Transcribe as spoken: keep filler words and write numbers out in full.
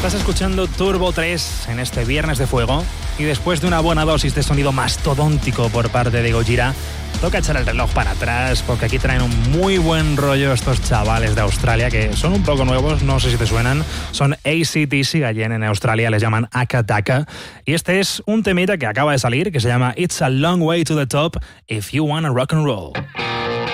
Estás escuchando Turbo tres en este Viernes de Fuego y después de una buena dosis de sonido mastodóntico por parte de Gojira, toca echar el reloj para atrás porque aquí traen un muy buen rollo estos chavales de Australia que son un poco nuevos, no sé si te suenan, son A C D C, allí en Australia les llaman Aka Taka, y este es un temita que acaba de salir que se llama It's a Long Way to the Top If You Wanna Rock and Roll.